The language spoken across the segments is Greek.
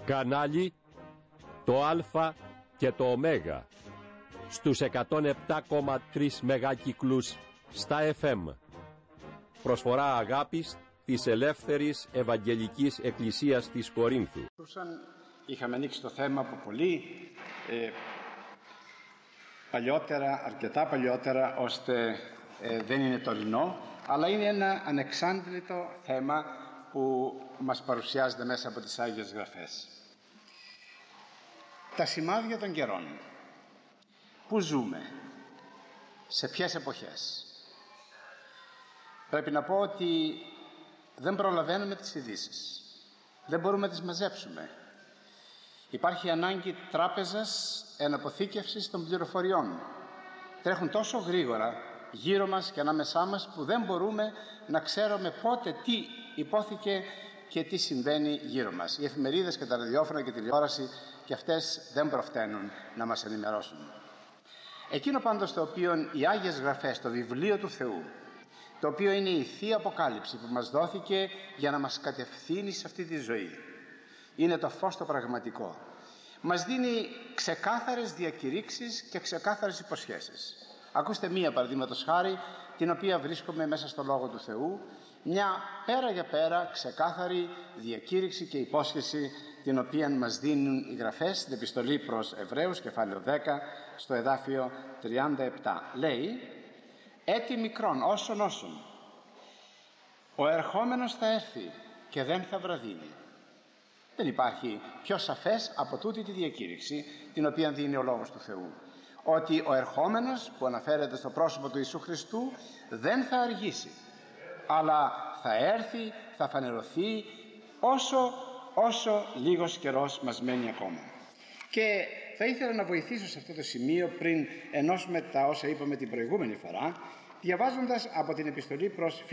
Κανάλι το Α και το Ω στους 107,3 μεγάκυκλους στα FM. Προσφορά αγάπης της Ελεύθερης Ευαγγελικής Εκκλησίας της Κορίνθου. Είχαμε ανοίξει το θέμα από πολύ παλιότερα, αρκετά παλιότερα, ώστε δεν είναι τωρινό, αλλά είναι ένα ανεξάντλητο θέμα που μας παρουσιάζεται μέσα από τις Άγιες Γραφές. Τα σημάδια των καιρών. Πού ζούμε, σε ποιες εποχές? Πρέπει να πω ότι δεν προλαβαίνουμε τις ειδήσεις, δεν μπορούμε να τις μαζέψουμε. Υπάρχει ανάγκη τράπεζας εναποθήκευσης των πληροφοριών. Τρέχουν τόσο γρήγορα γύρω μας και ανάμεσά μας που δεν μπορούμε να ξέρουμε πότε τι υπόθηκε και τι συμβαίνει γύρω μας. Οι εφημερίδες και τα ραδιόφωνα και τη τηλεόραση και αυτές δεν προφθαίνουν να μας ενημερώσουν. Εκείνο πάντως το οποίο οι Άγιες Γραφές, το βιβλίο του Θεού, το οποίο είναι η Θεία Αποκάλυψη που μας δόθηκε για να μας κατευθύνει σε αυτή τη ζωή, είναι το φως το πραγματικό. Μας δίνει ξεκάθαρες διακηρύξεις και ξεκάθαρες υποσχέσεις. Ακούστε μία παραδείγματος χάρη, την οποία βρίσκομαι μέσα στο Λόγο του Θεού, μια πέρα για πέρα ξεκάθαρη διακήρυξη και υπόσχεση, την οποία μας δίνουν οι Γραφές στην επιστολή προς Εβραίους, κεφάλαιο 10, στο εδάφιο 37. Λέει: «Έτι μικρόν όσον, ο ερχόμενος θα έρθει και δεν θα βραδύνει». Δεν υπάρχει πιο σαφές από τούτη τη διακήρυξη, την οποία δίνει ο Λόγος του Θεού. Ότι ο ερχόμενος, που αναφέρεται στο πρόσωπο του Ιησού Χριστού, δεν θα αργήσει, αλλά θα έρθει, θα φανερωθεί όσο λίγος καιρός μας μένει ακόμα. Και θα ήθελα να βοηθήσω σε αυτό το σημείο, πριν ενώσουμε τα όσα είπαμε την προηγούμενη φορά, διαβάζοντας από την επιστολή προς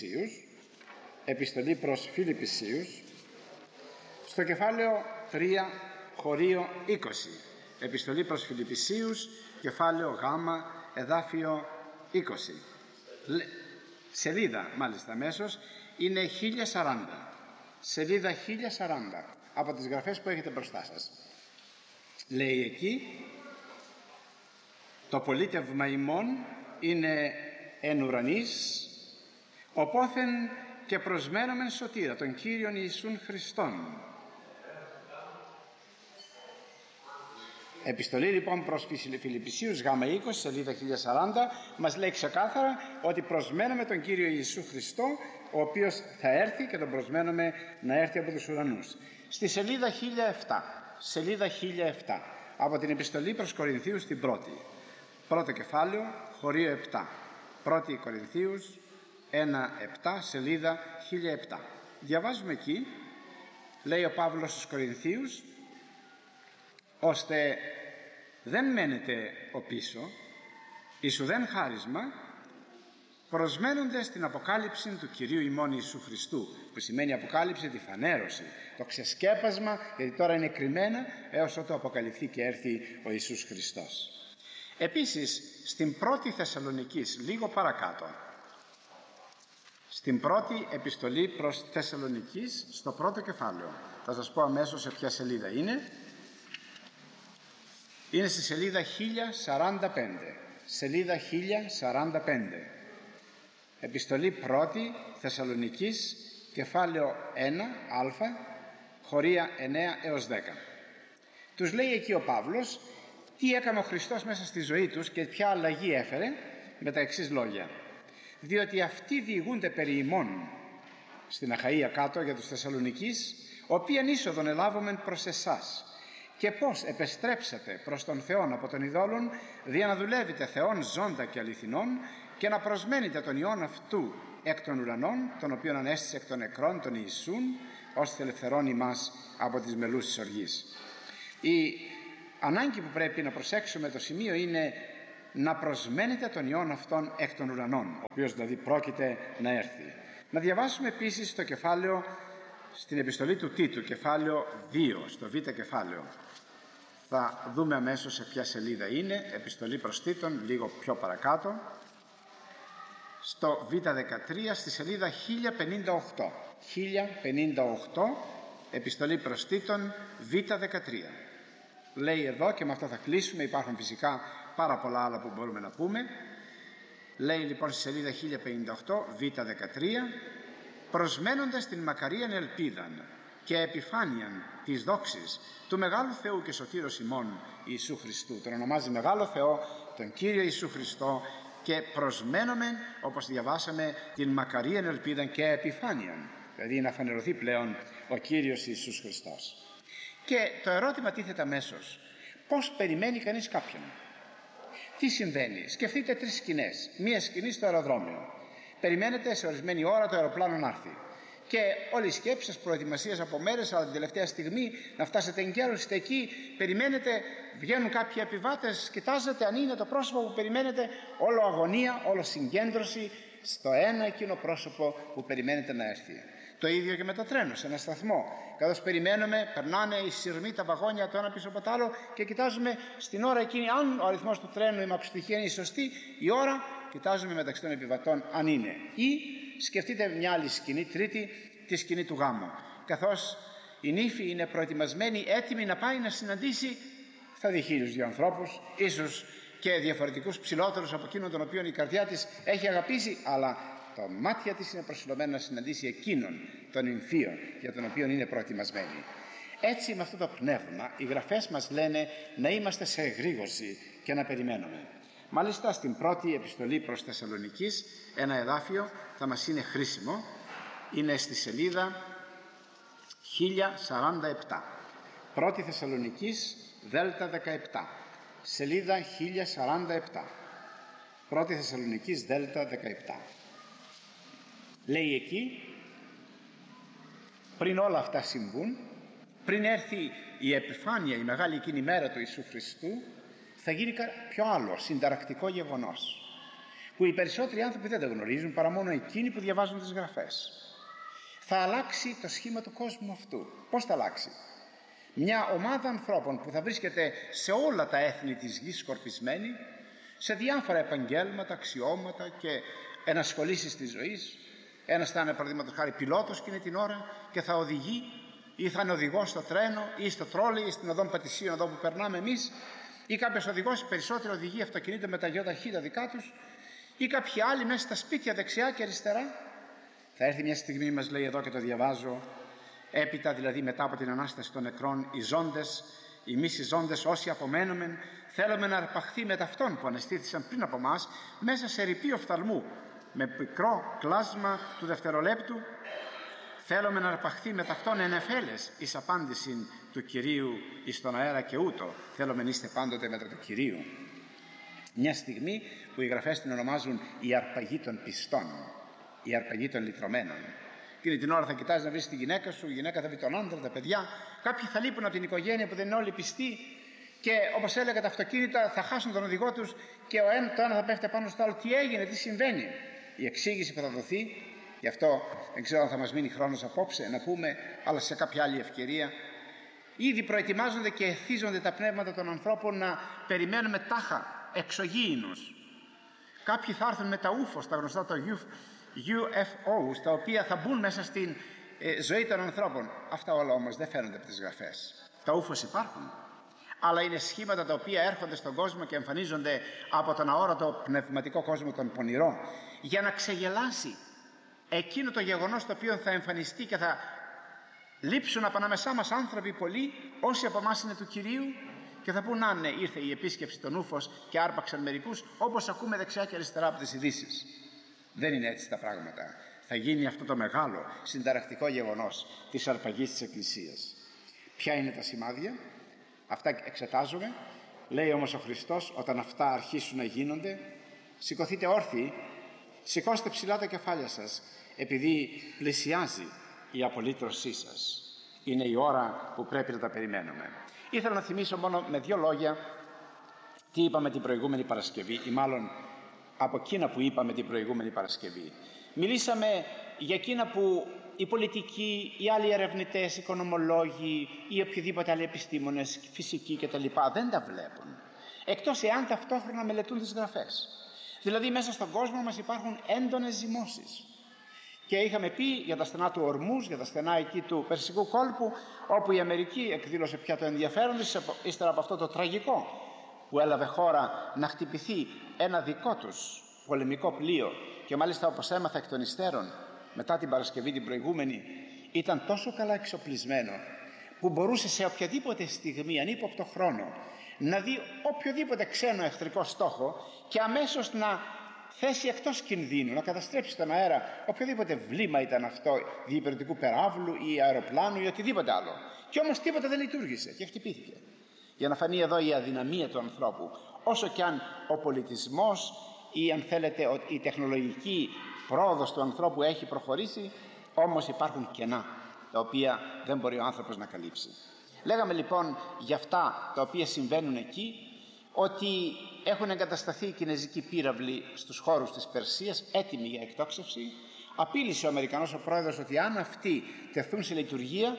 Φιλιππισίους, στο κεφάλαιο 3, χωρίο 20. Επιστολή προς Φιλιππισίους, κεφάλαιο Γ, εδάφιο 20. Σελίδα μάλιστα αμέσως είναι 1040. Σελίδα 1040 από τις Γραφές που έχετε μπροστά σας. Λέει εκεί: «Το πολίτευμα ημών είναι εν ουρανής, οπόθεν και προσμένομεν σωτήρα τον Κύριον Ιησούν Χριστόν». Επιστολή λοιπόν προς Φιλιππισίους Γ20, σελίδα 1040, μας λέει ξεκάθαρα ότι προσμένουμε τον Κύριο Ιησού Χριστό, ο οποίος θα έρθει και τον προσμένουμε να έρθει από τους ουρανούς. Στη σελίδα 1007, από την επιστολή προς Κορινθίους την πρώτο κεφάλαιο, χωρίο 7. 1η Κορινθίους 1:7, σελίδα 1007. Διαβάζουμε εκεί, λέει ο Παύλος στους Κορινθίους, ώστε δεν μένετε ο πίσω, εις ουδέν χάρισμα, προσμένοντες την αποκάλυψη του Κυρίου ημών Ιησού Χριστού, που σημαίνει αποκάλυψη, τη φανέρωση, το ξεσκέπασμα, γιατί τώρα είναι κρυμμένα έως ότου αποκαλυφθεί και έρθει ο Ιησούς Χριστός. Επίσης στην πρώτη Θεσσαλονικής, λίγο παρακάτω, στην πρώτη επιστολή προς Θεσσαλονικής, στο πρώτο κεφάλαιο, θα σας πω αμέσως σε ποια σελίδα είναι. Είναι στη σελίδα 1045. Σελίδα 1045. Επιστολή πρώτη Θεσσαλονικής, κεφάλαιο 1α, χωρία 9 έως 10. Τους λέει εκεί ο Παύλος τι έκανε ο Χριστός μέσα στη ζωή τους και ποια αλλαγή έφερε, με τα εξής λόγια: «Διότι αυτοί διηγούνται περί ημών στην Αχαΐα κάτω για τους Θεσσαλονικής, οποίαν είσοδον ελάβομεν προς εσάς, και πως επεστρέψατε προς τον Θεόν από των ειδόλων, δια να δουλεύετε Θεόν ζώντα και αληθινών, και να προσμένετε τον Υιόν αυτού εκ των ουρανών, τον οποίον ανέστησε εκ των νεκρών, τον Ιησούν, ώστε ελευθερώνει μας από τις μελούς της οργής». Η ανάγκη που πρέπει να προσέξουμε το σημείο είναι να προσμένετε τον Υιόν αυτόν εκ των ουρανών, ο οποίος δηλαδή πρόκειται να έρθει. Να διαβάσουμε επίσης το κεφάλαιο στην επιστολή του Τίτου, κεφάλαιο 2, στο β κεφάλαιο. Θα δούμε αμέσως σε ποια σελίδα είναι. Επιστολή προς Τίτον, λίγο πιο παρακάτω, στο β13, στη σελίδα 1058. Επιστολή προς Τίτον Β13. Λέει εδώ, και με αυτό θα κλείσουμε, υπάρχουν φυσικά πάρα πολλά άλλα που μπορούμε να πούμε. Λέει λοιπόν στη σελίδα 1058 Β13, προσμένοντας την μακαρίαν ελπίδαν και επιφάνειαν της δόξης του μεγάλου Θεού και σωτήρος ημών Ιησού Χριστού. Τον ονομάζει μεγάλο Θεό, τον Κύριο Ιησού Χριστό, και προσμένομεν, όπως διαβάσαμε, την μακαρίαν ελπίδαν και επιφάνειαν, δηλαδή να φανερωθεί πλέον ο Κύριος Ιησούς Χριστός. Και το ερώτημα τίθεται αμέσως: πώς περιμένει κανείς κάποιον? Τι συμβαίνει? Σκεφτείτε τρεις σκηνές. Μία σκηνή στο αεροδρόμιο. Περιμένετε σε ορισμένη ώρα το αεροπλάνο να έρθει. Και όλη η σκέψη σας, προετοιμασίας από μέρες, αλλά την τελευταία στιγμή να φτάσετε εγκαίρως, είστε εκεί, περιμένετε, βγαίνουν κάποιοι επιβάτες, κοιτάζετε αν είναι το πρόσωπο που περιμένετε, όλο αγωνία, όλο συγκέντρωση στο ένα εκείνο πρόσωπο που περιμένετε να έρθει. Το ίδιο και με το τρένο, σε ένα σταθμό. Καθώς περιμένουμε, περνάνε οι σειρμοί, τα βαγόνια το ένα πίσω από το άλλο και κοιτάζουμε στην ώρα εκείνη αν ο αριθμός του τρένου, η μαπστοιχεία είναι η σωστή, η ώρα, κοιτάζουμε μεταξύ των επιβατών αν είναι. Ή σκεφτείτε μια άλλη σκηνή, τρίτη, τη σκηνή του γάμου. Καθώς η νύφη είναι προετοιμασμένη, έτοιμη να πάει να συναντήσει, θα δει χίλιους δύο ανθρώπους, ίσως και διαφορετικούς, ψηλότερους από εκείνον τον οποίο η καρδιά της έχει αγαπήσει, αλλά τα μάτια της είναι προσιλωμένα να συναντήσει εκείνον τον νυμφίο για τον οποίο είναι προετοιμασμένη. Έτσι, με αυτό το πνεύμα, οι γραφές μας λένε να είμαστε σε εγρήγορση και να περιμένουμε. Μάλιστα στην πρώτη επιστολή προς Θεσσαλονικείς, ένα εδάφιο θα μας είναι χρήσιμο, είναι στη σελίδα 1047. Πρώτη Θεσσαλονικείς Δέλτα 17, σελίδα 1047. Πρώτη Θεσσαλονικείς Δέλτα 17. Λέει εκεί, πριν όλα αυτά συμβούν, πριν έρθει η επιφάνεια, η μεγάλη εκείνη μέρα του Ιησού Χριστού, θα γίνει πιο άλλο συνταρακτικό γεγονός, που οι περισσότεροι άνθρωποι δεν το γνωρίζουν παρά μόνο εκείνοι που διαβάζουν τις γραφές. Θα αλλάξει το σχήμα του κόσμου αυτού. Πώς θα αλλάξει? Μια ομάδα ανθρώπων που θα βρίσκεται σε όλα τα έθνη της γης σκορπισμένη, σε διάφορα επαγγέλματα, αξιώματα και ενασχολήσεις της ζωής. Ένας θα είναι, παραδείγματος χάρη, πιλότος εκείνη την ώρα και θα οδηγεί, ή θα είναι οδηγός στο τρένο ή στο τρόλι ή στην οδό Πατησίων, εδώ που περνάμε εμείς, ή κάποιος οδηγός, περισσότερο οδηγεί αυτοκινήτα με τα γιοταχή τα δικά τους, ή κάποιοι άλλοι μέσα στα σπίτια δεξιά και αριστερά. Θα έρθει μια στιγμή, μας λέει εδώ και το διαβάζω, έπειτα δηλαδή μετά από την Ανάσταση των νεκρών, οι ζώντες, οι μη συζώντες, όσοι απομένομεν, θέλουμε να αρπαχθεί με ταυτόν που ανεστήθησαν πριν από μας μέσα σε ρηπείο οφθαλμού, με πικρό κλάσμα του δευτερολέπτου. Θέλουμε να αρπαχθεί με ταυτόν ενεφέλες εις απάντηση του Κυρίου εις τον αέρα και ούτω. Θέλουμε να είστε πάντοτε μέτρα του Κυρίου. Μια στιγμή που οι γραφές την ονομάζουν η αρπαγή των πιστών, η αρπαγή των λυτρωμένων. Εκείνη την ώρα θα κοιτάζει να βρει τη γυναίκα σου, η γυναίκα θα βρει τον άντρα, τα παιδιά. Κάποιοι θα λείπουν από την οικογένεια που δεν είναι όλοι πιστοί και όπως έλεγα, τα αυτοκίνητα θα χάσουν τον οδηγό τους και το ένα θα πέφτει πάνω στο άλλο. Τι έγινε, τι συμβαίνει? Η εξήγηση που θα δοθεί, γι' αυτό δεν ξέρω αν θα μας μείνει χρόνος απόψε να πούμε, αλλά σε κάποια άλλη ευκαιρία. Ήδη προετοιμάζονται και εθίζονται τα πνεύματα των ανθρώπων να περιμένουμε τάχα εξωγήινους. Κάποιοι θα έρθουν με τα UFOs, τα γνωστά τα UFOs, τα οποία θα μπουν μέσα στην ζωή των ανθρώπων. Αυτά όλα όμως δεν φαίνονται από τις γραφές. Τα UFOs υπάρχουν, αλλά είναι σχήματα τα οποία έρχονται στον κόσμο και εμφανίζονται από τον αόρατο πνευματικό κόσμο των πονηρών, για να ξεγελάσει εκείνο το γεγονός το οποίο θα εμφανιστεί και θα λείψουν από ανάμεσά μας άνθρωποι πολλοί, όσοι από εμάς είναι του Κυρίου, και θα πούν να ναι, ήρθε η επίσκεψη των ούφος και άρπαξαν μερικούς, όπως ακούμε δεξιά και αριστερά από τις ειδήσεις. Δεν είναι έτσι τα πράγματα. Θα γίνει αυτό το μεγάλο συνταρακτικό γεγονός της αρπαγής της Εκκλησίας. Ποια είναι τα σημάδια? Αυτά εξετάζουμε. Λέει όμως ο Χριστός, όταν αυτά αρχίσουν να γίνονται, σηκωθείτε όρθιοι, σηκώστε ψηλά τα κεφάλια σας, επειδή πλησιάζει η απολύτρωσή σας. Είναι η ώρα που πρέπει να τα περιμένουμε. Ήθελα να θυμίσω μόνο με δύο λόγια τι είπαμε την προηγούμενη Παρασκευή, ή μάλλον από εκείνα που είπαμε την προηγούμενη Παρασκευή. Μιλήσαμε για εκείνα που οι πολιτικοί, οι άλλοι ερευνητές, οι οικονομολόγοι ή οποιοδήποτε άλλοι επιστήμονες, φυσικοί κτλ. Δεν τα βλέπουν, εκτός εάν ταυτόχρονα μελετούν τις γραφές. Δηλαδή μέσα στον κόσμο μας υπάρχουν έντονες ζυμώσεις Και είχαμε πει για τα στενά του Ορμούζ, για τα στενά εκεί του Περσικού κόλπου, όπου η Αμερική εκδήλωσε πια το ενδιαφέρον της ύστερα από αυτό το τραγικό που έλαβε χώρα, να χτυπηθεί ένα δικό τους πολεμικό πλοίο, και μάλιστα, όπως έμαθα εκ των υστέρων μετά την Παρασκευή την προηγούμενη, ήταν τόσο καλά εξοπλισμένο που μπορούσε σε οποιαδήποτε στιγμή, ανύποπτο χρόνο, να δει οποιοδήποτε ξένο εχθρικό στόχο και αμέσως να θέσει εκτός κινδύνου, να καταστρέψει στον αέρα οποιοδήποτε βλήμα ήταν αυτό, διυπηρετικού περάβλου ή αεροπλάνου ή οτιδήποτε άλλο. Και όμως τίποτα δεν λειτουργήσε και χτυπήθηκε. Για να φανεί εδώ η αδυναμία του ανθρώπου, όσο κι αν ο πολιτισμός ή, αν θέλετε, η τεχνολογική πρόοδος του ανθρώπου έχει προχωρήσει, όμως υπάρχουν κενά τα οποία δεν μπορεί ο άνθρωπος να καλύψει. Λέγαμε λοιπόν για αυτά τα οποία συμβαίνουν εκεί, ότι έχουν εγκατασταθεί οι κινέζικοι πύραυλοι στους χώρους της Περσίας, έτοιμοι για εκτόξευση. Απείλησε ο Αμερικανός ο πρόεδρος ότι αν αυτοί τεθούν σε λειτουργία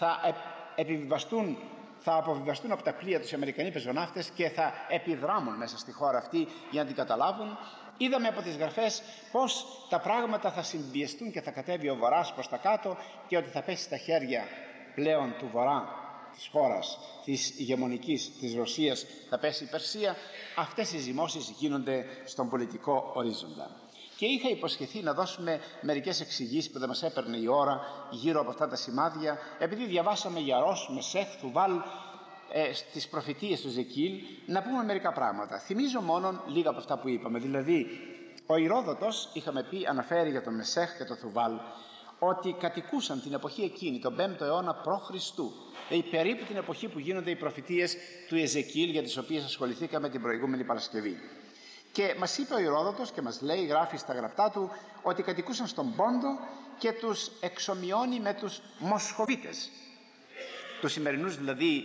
θα αποβιβαστούν από τα πλοία τους οι Αμερικανοί πεζοναύτες και θα επιδράμουν μέσα στη χώρα αυτή για να την καταλάβουν. Είδαμε από τις γραφές πως τα πράγματα θα συμπιεστούν και θα κατέβει ο Βορράς προς τα κάτω και ότι θα πέσει στα χέρια πλέον του Βορρά της χώρας της ηγεμονικής της Ρωσίας, θα πέσει η Περσία. Αυτές οι ζυμώσεις γίνονται στον πολιτικό ορίζοντα. Και είχα υποσχεθεί να δώσουμε μερικές εξηγήσεις που δεν μας έπαιρνε η ώρα γύρω από αυτά τα σημάδια, επειδή διαβάσαμε για Ρος, Μεσέχ, Θουβάλ στις προφητείες του Ζεκίλ, να πούμε μερικά πράγματα. Θυμίζω μόνο λίγα από αυτά που είπαμε. Δηλαδή, ο Ηρόδοτος, είχαμε πει, αναφέρει για τον Μεσέχ και τον Θουβάλ ότι κατοικούσαν την εποχή εκείνη, τον 5ο αιώνα π.Χ., δηλαδή περίπου την εποχή που γίνονται οι προφητείες του Εζεκίλ, για τις οποίες ασχοληθήκαμε την προηγούμενη Παρασκευή. Και μας είπε ο Ηρόδοτος και μας λέει, γράφει στα γραπτά του, ότι κατοικούσαν στον Πόντο και τους εξομοιώνει με τους Μοσχοβίτες, τους σημερινούς δηλαδή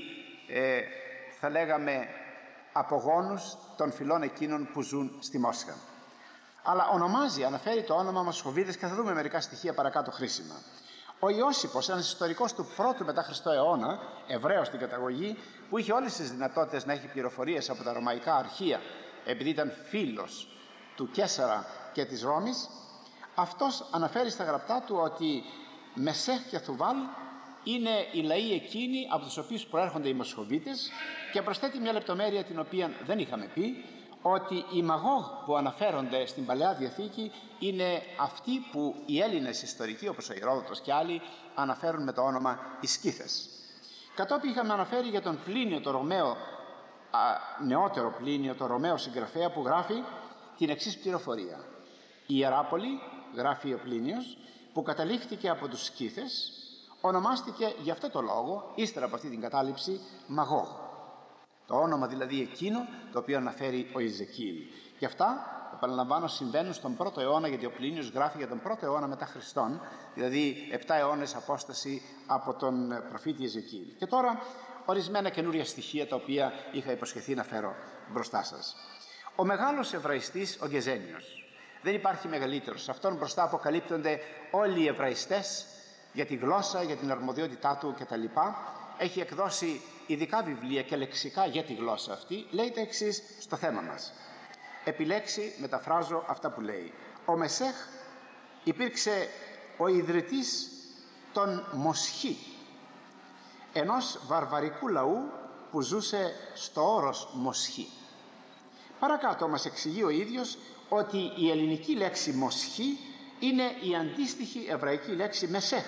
θα λέγαμε απογόνους των φυλών εκείνων που ζουν στη Μόσχα. Αλλά αναφέρει το όνομα Μοσχοβίτες και θα δούμε μερικά στοιχεία παρακάτω χρήσιμα. Ο Ιώσιπος, ένας ιστορικός του 1ου μετά Χριστό αιώνα, Εβραίος στην καταγωγή, που είχε όλες τις δυνατότητες να έχει πληροφορίες από τα ρωμαϊκά αρχεία, επειδή ήταν φίλος του Καίσαρα και της Ρώμης, αυτός αναφέρει στα γραπτά του ότι Μεσέχ και Θουβάλ είναι οι λαοί εκείνοι από τους οποίους προέρχονται οι Μοσχοβίτες, και προσθέτει μια λεπτομέρεια την οποία δεν είχαμε πει, ότι οι Μαγόγ που αναφέρονται στην Παλαιά Διαθήκη είναι αυτοί που οι Έλληνες ιστορικοί, όπως ο Ηρόδοτος και άλλοι, αναφέρουν με το όνομα οι Σκύθες. Κατόπιν είχαμε αναφέρει για τον Πλίνιο, το Ρωμαίο, νεότερο Πλίνιο, το Ρωμαίο συγγραφέα, που γράφει την εξής πληροφορία. Η Ιεράπολη, γράφει ο Πλίνιος, που καταλήφθηκε από τους Σκύθες, ονομάστηκε γι' αυτό το λόγο, ύστερα από αυτή την κατάληψη, Μαγόγ. Το όνομα δηλαδή εκείνο το οποίο αναφέρει ο Ιζεκίλ. Και αυτά, επαναλαμβάνω, συμβαίνουν στον 1ο αιώνα, γιατί ο Πλίνιος γράφει για τον 1ο αιώνα μετά Χριστόν, δηλαδή 7 αιώνες απόσταση από τον προφήτη Ιζεκίλ. Και τώρα ορισμένα καινούρια στοιχεία τα οποία είχα υποσχεθεί να φέρω μπροστά σας. Ο μεγάλος Εβραϊστής, ο Γεζένιος, δεν υπάρχει μεγαλύτερος. Σε αυτόν μπροστά αποκαλύπτονται όλοι οι Εβραϊστές για τη γλώσσα, για την αρμοδιότητά του κτλ. Έχει εκδώσει ειδικά βιβλία και λεξικά για τη γλώσσα αυτή. Λέει τα εξής στο θέμα μας. Επιλέξει, μεταφράζω αυτά που λέει. Ο Μεσέχ υπήρξε ο ιδρυτής των Μοσχή, ενός βαρβαρικού λαού που ζούσε στο όρος Μοσχή. Παρακάτω μας εξηγεί ο ίδιος ότι η ελληνική λέξη Μοσχή είναι η αντίστοιχη εβραϊκή λέξη Μεσέχ,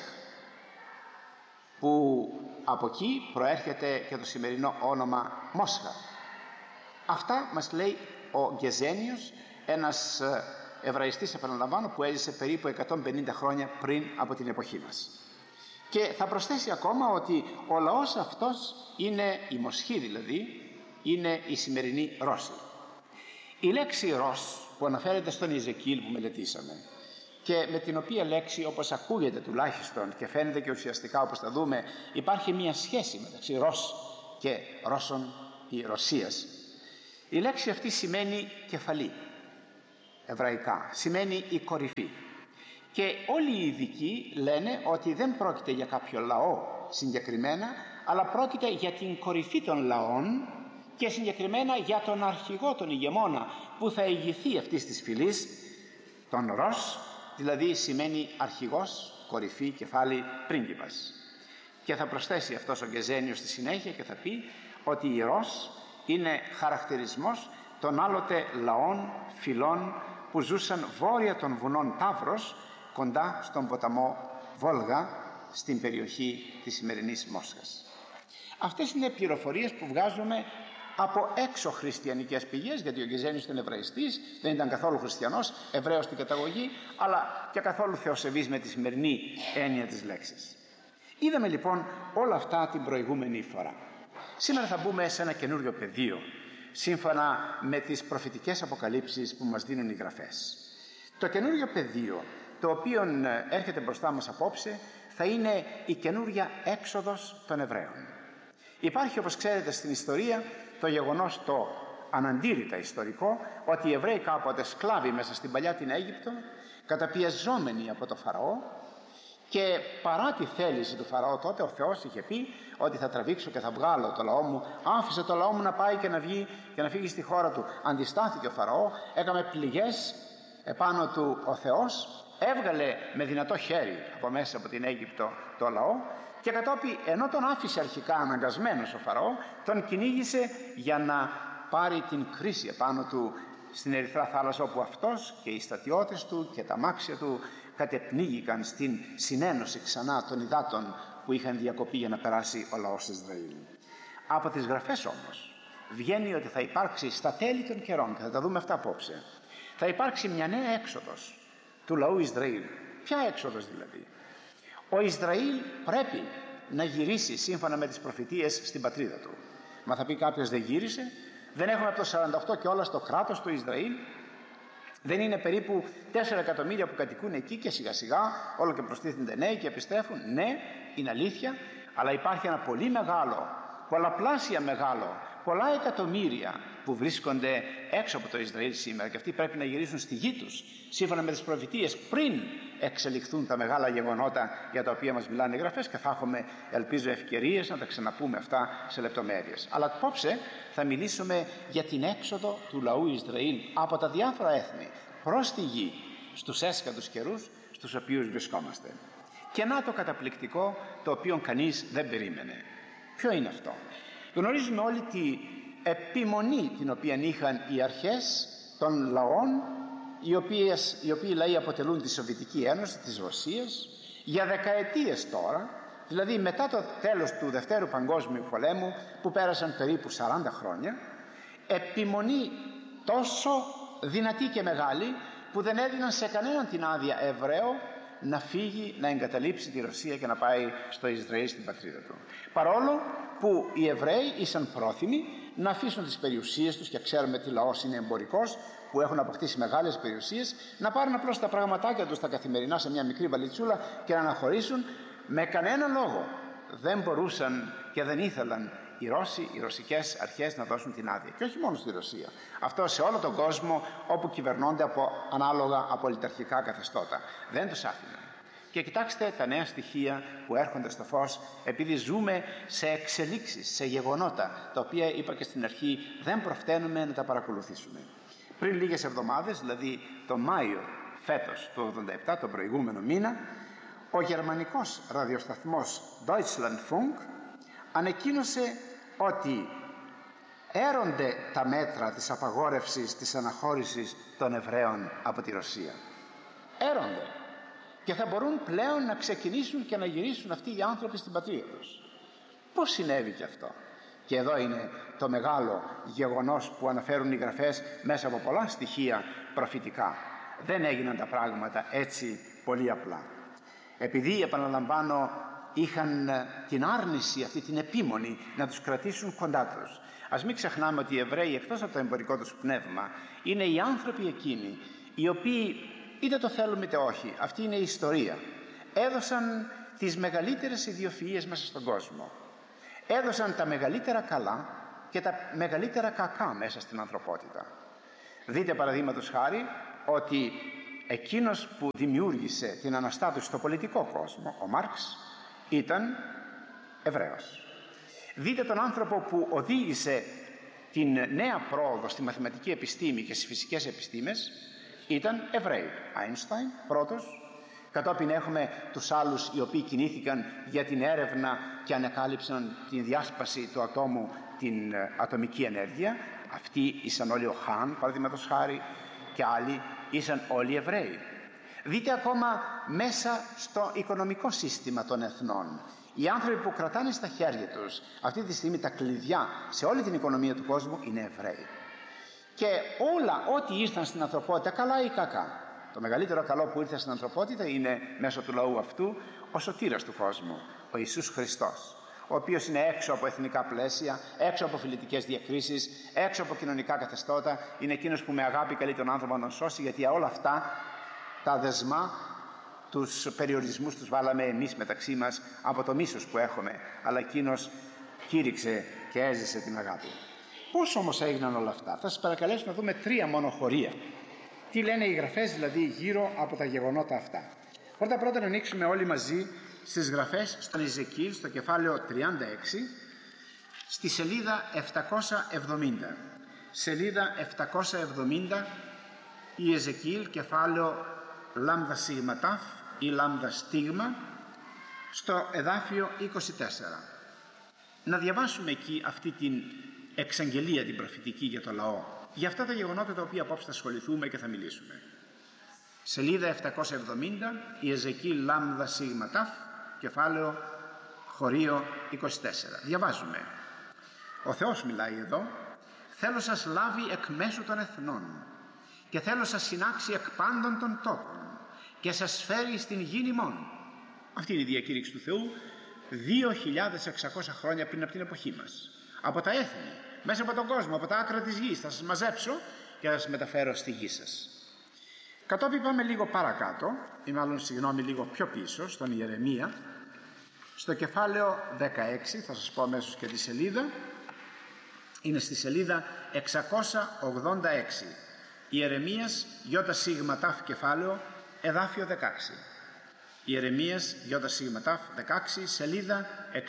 που από εκεί προέρχεται και το σημερινό όνομα Μόσχα. Αυτά μας λέει ο Γεζένιος, ένας Εβραϊστής, επαναλαμβάνω, που έζησε περίπου 150 χρόνια πριν από την εποχή μας. Και θα προσθέσει ακόμα ότι ο λαός αυτός είναι, η Μοσχή δηλαδή, είναι η σημερινή Ρώση. Η λέξη Ρος που αναφέρεται στον Ιζεκίλ που μελετήσαμε, και με την οποία λέξη, όπως ακούγεται τουλάχιστον και φαίνεται και ουσιαστικά όπως θα δούμε, υπάρχει μια σχέση μεταξύ Ρος και Ρώσων ή Ρωσίας. Η λέξη αυτή σημαίνει κεφαλή, εβραϊκά, σημαίνει η κορυφή. Και όλοι οι ειδικοί λένε ότι δεν πρόκειται για κάποιο λαό συγκεκριμένα, αλλά πρόκειται για την κορυφή των λαών και συγκεκριμένα για τον αρχηγό, τον ηγεμόνα, που θα ηγηθεί αυτής της φυλής, τον Ρος, δηλαδή σημαίνει αρχηγός, κορυφή, κεφάλι, πρίγκιπας. Και θα προσθέσει αυτός ο Γκεζένιος στη συνέχεια και θα πει ότι η Ρος είναι χαρακτηρισμός των άλλοτε λαών, φυλών που ζούσαν βόρεια των βουνών Ταύρος, κοντά στον ποταμό Βόλγα, στην περιοχή της σημερινής Μόσχας. Αυτές είναι πληροφορίες που βγάζουμε από έξω χριστιανικές πηγές, γιατί ο Γκεζένιος ήταν Εβραϊστής, δεν ήταν καθόλου χριστιανός, Εβραίος στην καταγωγή, αλλά και καθόλου θεοσεβής με τη σημερινή έννοια της λέξης. Είδαμε λοιπόν όλα αυτά την προηγούμενη φορά. Σήμερα θα μπούμε σε ένα καινούριο πεδίο, σύμφωνα με τις προφητικές αποκαλύψεις που μας δίνουν οι γραφές. Το καινούριο πεδίο, το οποίο έρχεται μπροστά μας απόψε, θα είναι η καινούρια έξοδος των Εβραίων. Υπάρχει, όπως ξέρετε, στην ιστορία το γεγονός το αναντήρητα ιστορικό ότι οι Εβραίοι κάποτε σκλάβοι μέσα στην παλιά την Αίγυπτο, καταπιεζόμενοι από το Φαραώ, και παρά τη θέληση του Φαραώ τότε ο Θεός είχε πει ότι θα τραβήξω και θα βγάλω το λαό μου, άφησε το λαό μου να πάει και να βγει και να φύγει στη χώρα του. Αντιστάθηκε ο Φαραώ, έκαμε πληγές επάνω του ο Θεός, έβγαλε με δυνατό χέρι από μέσα από την Αίγυπτο το λαό και κατόπιν, ενώ τον άφησε αρχικά αναγκασμένος ο Φαραώ, τον κυνήγησε για να πάρει την κρίση επάνω του στην Ερυθρά θάλασσα, όπου αυτός και οι στρατιώτες του και τα αμάξια του κατεπνίγηκαν στην συνένωση ξανά των υδάτων που είχαν διακοπεί για να περάσει ο λαός της Ισραήλ. Από τις γραφές όμως βγαίνει ότι θα υπάρξει στα τέλη των καιρών, και θα τα δούμε αυτά απόψε, θα υπάρξει μια νέα έξοδος του λαού Ισραήλ. Ποια έξοδος δηλαδή? Ο Ισραήλ πρέπει να γυρίσει σύμφωνα με τις προφητείες στην πατρίδα του. Μα θα πει κάποιος, δεν γύρισε? Δεν έχουμε από το 48 και όλα στο κράτος του Ισραήλ? Δεν είναι περίπου 4 εκατομμύρια που κατοικούν εκεί και σιγά σιγά όλο και προστίθενται νέοι και επιστρέφουν? Ναι, είναι αλήθεια, αλλά υπάρχει ένα πολύ μεγάλο, πολλαπλάσια μεγάλο, πολλά εκατομμύρια που βρίσκονται έξω από το Ισραήλ σήμερα, και αυτοί πρέπει να γυρίσουν στη γη τους σύμφωνα με τις προφητείες πριν εξελιχθούν τα μεγάλα γεγονότα για τα οποία μας μιλάνε οι γραφές, και θα έχουμε, ελπίζω, ευκαιρίες να τα ξαναπούμε αυτά σε λεπτομέρειες. Αλλά απόψε θα μιλήσουμε για την έξοδο του λαού Ισραήλ από τα διάφορα έθνη προς τη γη, στους έσκατους καιρούς στους οποίους βρισκόμαστε. Και να το καταπληκτικό, το οποίο κανείς δεν περίμενε. Ποιο είναι αυτό? Γνωρίζουμε όλοι τη επιμονή την οποία είχαν οι αρχές των λαών, οι οποίοι λαοί αποτελούν τη Σοβιετική Ένωση της Ρωσίας για δεκαετίες τώρα, δηλαδή μετά το τέλος του Δευτέρου Παγκόσμιου Πολέμου, που πέρασαν περίπου 40 χρόνια, επιμονή τόσο δυνατή και μεγάλη που δεν έδιναν σε κανέναν την άδεια Εβραίο να φύγει, να εγκαταλείψει τη Ρωσία και να πάει στο Ισραήλ, στην πατρίδα του. Παρόλο που οι Εβραίοι ήσαν πρόθυμοι να αφήσουν τις περιουσίες τους, και ξέρουμε τι λαός είναι εμπορικός, που έχουν αποκτήσει μεγάλες περιουσίες, να πάρουν απλώς τα πραγματάκια τους τα καθημερινά σε μια μικρή βαλιτσούλα και να αναχωρήσουν. Με κανένα λόγο δεν μπορούσαν και δεν ήθελαν οι Ρώσοι, οι ρωσικές αρχές να δώσουν την άδεια. Και όχι μόνο στη Ρωσία. Αυτό σε όλο τον κόσμο όπου κυβερνώνται από ανάλογα απολυταρχικά καθεστώτα. Δεν τους άφηναν. Και κοιτάξτε τα νέα στοιχεία που έρχονται στο φως, επειδή ζούμε σε εξελίξεις, σε γεγονότα, τα οποία είπα και στην αρχή δεν προφταίνουμε να τα παρακολουθήσουμε. Πριν λίγες εβδομάδες, δηλαδή το Μάιο φέτος του 87, τον προηγούμενο μήνα, ο γερμανικός ραδιοσταθμός Deutschlandfunk ανακοίνωσε ότι έρονται τα μέτρα της απαγόρευσης της αναχώρησης των Εβραίων από τη Ρωσία. Έρονται. Και θα μπορούν πλέον να ξεκινήσουν και να γυρίσουν αυτοί οι άνθρωποι στην πατρίδα τους. Πώς συνέβη και αυτό? Και εδώ είναι το μεγάλο γεγονός που αναφέρουν οι γραφές μέσα από πολλά στοιχεία προφητικά. Δεν έγιναν τα πράγματα έτσι πολύ απλά. Επειδή, επαναλαμβάνω, είχαν την άρνηση, αυτή την επίμονη, να τους κρατήσουν κοντά τους. Ας μην ξεχνάμε ότι οι Εβραίοι, εκτός από το εμπορικό τους πνεύμα, είναι οι άνθρωποι εκείνοι οι οποίοι, είτε το θέλουμε είτε όχι, αυτή είναι η ιστορία, έδωσαν τις μεγαλύτερες ιδιοφυΐες μέσα στον κόσμο. Έδωσαν τα μεγαλύτερα καλά και τα μεγαλύτερα κακά μέσα στην ανθρωπότητα. Δείτε παραδείγματος χάρη ότι εκείνος που δημιούργησε την αναστάτωση στο πολιτικό κόσμο, ο Μάρξ, ήταν Εβραίος. Δείτε τον άνθρωπο που οδήγησε την νέα πρόοδο στη μαθηματική επιστήμη και στις φυσικές επιστήμες, ήταν Εβραίοι. Άινσταϊν πρώτος, κατόπιν έχουμε τους άλλους οι οποίοι κινήθηκαν για την έρευνα και ανακάλυψαν την διάσπαση του ατόμου, την ατομική ενέργεια. Αυτοί ήσαν όλοι ο Χάν, παραδείγματος χάρη, και άλλοι ήσαν όλοι Εβραίοι. Δείτε ακόμα μέσα στο οικονομικό σύστημα των εθνών. Οι άνθρωποι που κρατάνε στα χέρια τους αυτή τη στιγμή τα κλειδιά σε όλη την οικονομία του κόσμου είναι Εβραίοι. Και όλα ό,τι ήρθαν στην ανθρωπότητα, καλά ή κακά, το μεγαλύτερο καλό που ήρθε στην ανθρωπότητα είναι μέσω του λαού αυτού ο σωτήρας του κόσμου, ο Ιησούς Χριστός, ο οποίος είναι έξω από εθνικά πλαίσια, έξω από φιλετικές διακρίσεις, έξω από κοινωνικά καθεστώτα. Είναι εκείνος που με αγάπη καλεί τον άνθρωπο να τον σώσει, γιατί όλα αυτά τα δεσμά, τους περιορισμούς τους βάλαμε εμείς μεταξύ μας από το μίσος που έχουμε, αλλά εκείνος κήρυξε και έζησε την αγάπη. Πώς όμως έγιναν όλα αυτά? Θα σας παρακαλέσω να δούμε 3 μόνο χωρία. Τι λένε οι γραφές δηλαδή γύρω από τα γεγονότα αυτά. Πρώτα να ανοίξουμε όλοι μαζί στις γραφές στον Ιεζεκίηλ, στο κεφάλαιο 36, στη σελίδα 770. Σελίδα 770, Ιεζεκίηλ, κεφάλαιο λάμδα σίγμα ταφ ή λάμδα στίγμα, στο εδάφιο 24. Να διαβάσουμε εκεί αυτή την εξαγγελία, την προφητική για το λαό, για αυτά τα γεγονότα τα οποία απόψε θα ασχοληθούμε και θα μιλήσουμε. Σελίδα 770, Ιεζεκίηλ λάμδα σίγμα ταφ, κεφάλαιο χωρίο 24. Διαβάζουμε. Ο Θεός μιλάει εδώ. Θέλω σας λάβει εκ μέσου των εθνών και θέλω σας συνάξει εκ πάντων των τόπων και σας φέρει στην γη ημών. Αυτή είναι η διακήρυξη του Θεού 2.600 χρόνια πριν από την εποχή μας. Από τα έθνη, μέσα από τον κόσμο, από τα άκρα της γης θα σας μαζέψω και θα σας μεταφέρω στη γη σας. Κατόπιν πάμε λίγο παρακάτω, ή μάλλον λίγο πιο πίσω, στον Ιερεμία, στο κεφάλαιο 16, θα σας πω αμέσως και τη σελίδα, είναι στη σελίδα 686. Ιερεμίας ΙΣ κεφάλαιο, εδάφιο 16. Ιερεμίας ΙΣ 16, σελίδα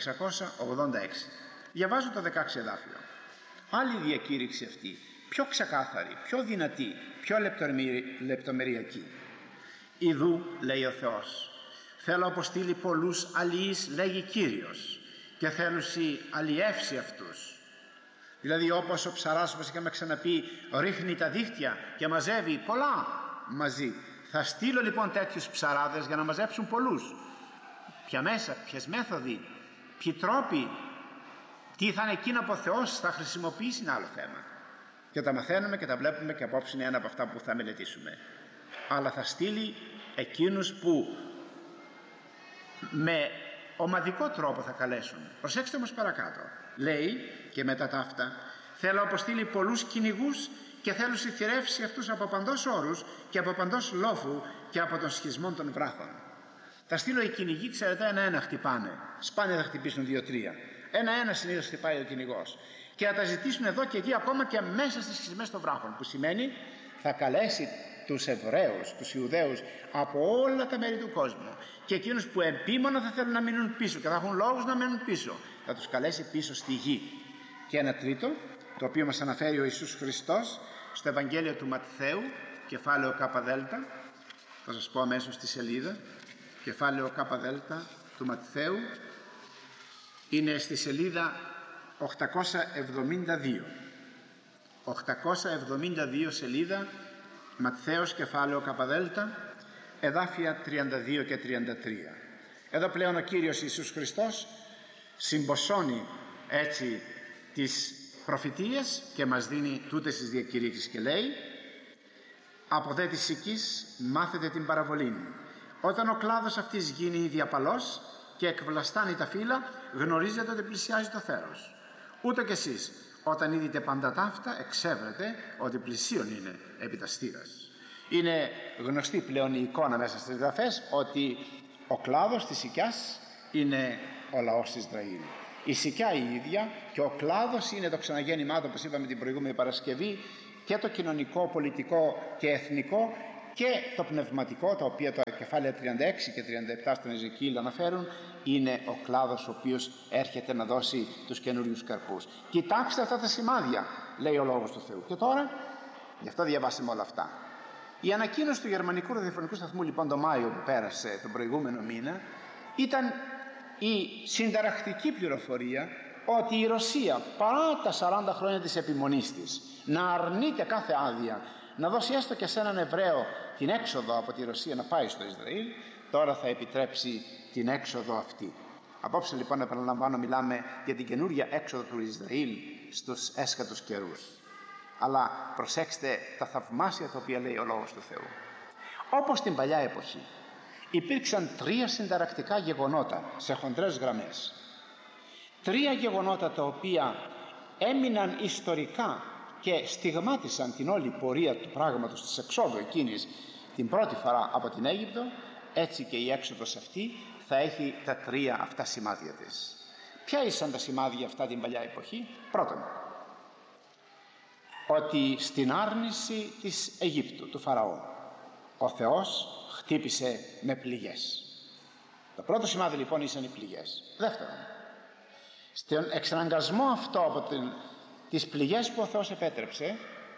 686. Διαβάζω το 16 εδάφιο. Άλλη διακήρυξη αυτή, πιο ξεκάθαρη, πιο δυνατή, πιο λεπτομεριακή. Ιδού, λέει ο Θεός, θέλω αποστείλει πολλούς αλλιείς, λέγει Κύριος, και θέλουσι αλλιεύσει αυτούς. Δηλαδή όπως ο ψαράς, όπως είχαμε ξαναπεί, ρίχνει τα δίχτυα και μαζεύει πολλά μαζί. Θα στείλω λοιπόν τέτοιους ψαράδες για να μαζέψουν πολλούς. Ποια μέσα, ποιες μέθοδοι, ποιοι τρόποι, τι θα είναι εκείνο που ο Θεός θα χρησιμοποιήσει, είναι άλλο θέμα. Και τα μαθαίνουμε και τα βλέπουμε και απόψε είναι ένα από αυτά που θα μελετήσουμε. Αλλά θα στείλει εκείνους που με ομαδικό τρόπο θα καλέσουν. Προσέξτε όμως παρακάτω. Λέει και μετά τα αυτά, θέλω αποστείλει πολλούς κυνηγούς και θέλω συθυρεύσει αυτούς από παντός όρους και από παντός λόφου και από των σχισμών των βράχων. Θα στείλω οι κυνηγοί, ξέρετε, ένα-ένα χτυπάνε. Σπάνια θα χτυπήσουν 2-3. Ένα-ένα συνήθως χτυπάει ο κυνηγός. Και θα τα ζητήσουν εδώ και εκεί, ακόμα και μέσα στις σχισμές των βράχων. Που σημαίνει θα καλέσει τους Εβραίους, τους Ιουδαίους από όλα τα μέρη του κόσμου. Και εκείνους που επίμονα θα θέλουν να μείνουν πίσω και θα έχουν λόγους να μείνουν πίσω, θα τους καλέσει πίσω στη γη. Και ένα τρίτο, το οποίο μας αναφέρει ο Ιησούς Χριστός στο Ευαγγέλιο του Ματθαίου, κεφάλαιο ΚΔ, θα σας πω αμέσως στη σελίδα, κεφάλαιο ΚΔ του Ματθαίου, είναι στη σελίδα 872. 872 σελίδα, Ματθαίος κεφάλαιο ΚΔ, εδάφια 32 και 33. Εδώ πλέον ο Κύριος Ιησούς Χριστός συμποσώνει έτσι τις προφητείες και μας δίνει τούτες τις διακηρύξεις και λέει: από δε της οικής μάθετε την παραβολή. Όταν ο κλάδος αυτής γίνει διαπαλός και εκβλαστάνει τα φύλλα, γνωρίζετε ότι πλησιάζει το θέρος. Ούτω κι εσείς, όταν είδετε πάντα ταύτα, εξέβρετε ότι πλησίον είναι επί τα στήρας. Είναι γνωστή πλέον η εικόνα μέσα στις γραφές ότι ο κλάδος της οικιάς είναι ο λαός της Ισραήλ. Η σικιά η ίδια και ο κλάδος είναι το ξαναγέννημά του, όπως είπαμε την προηγούμενη Παρασκευή, και το κοινωνικό, πολιτικό και εθνικό και το πνευματικό, τα οποία τα κεφάλαια 36 και 37 στον Ιεζεκίηλ αναφέρουν, είναι ο κλάδος ο οποίος έρχεται να δώσει τους καινούριους καρπούς. Κοιτάξτε αυτά τα σημάδια, λέει ο Λόγος του Θεού. Και τώρα, γι' αυτό διαβάσαμε όλα αυτά. Η ανακοίνωση του γερμανικού ραδιοφωνικού σταθμού λοιπόν το Μάιο που πέρασε τον προηγούμενο μήνα ήταν η συνταρακτική πληροφορία ότι η Ρωσία, παρά τα 40 χρόνια της επιμονής της, να αρνείται κάθε άδεια να δώσει έστω και σε έναν Εβραίο την έξοδο από τη Ρωσία να πάει στο Ισραήλ, τώρα θα επιτρέψει την έξοδο αυτή. Απόψε λοιπόν, επαναλαμβάνω, μιλάμε για την καινούρια έξοδο του Ισραήλ στους έσχατους καιρούς. Αλλά προσέξτε τα θαυμάσια τα οποία λέει ο Λόγος του Θεού. Όπως την παλιά εποχή υπήρξαν 3 συνταρακτικά γεγονότα σε χοντρές γραμμές. 3 γεγονότα τα οποία έμειναν ιστορικά και στιγμάτισαν την όλη πορεία του πράγματος της εξόδου εκείνης την πρώτη φορά από την Αίγυπτο, έτσι και η έξοδος αυτή θα έχει τα 3 αυτά σημάδια της. Ποια ήσαν τα σημάδια αυτά την παλιά εποχή? Πρώτον, ότι στην άρνηση της Αιγύπτου, του Φαραώ, ο Θεός χτύπησε με πληγές. Το πρώτο σημάδι λοιπόν ήσαν οι πληγές. Δεύτερον, στον εξαναγκασμό αυτό από τις πληγές που ο Θεός επέτρεψε,